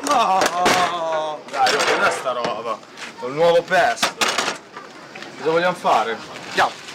No! Dai, cos'è sta roba? Col nuovo PES. Cosa vogliamo fare? Andiamo!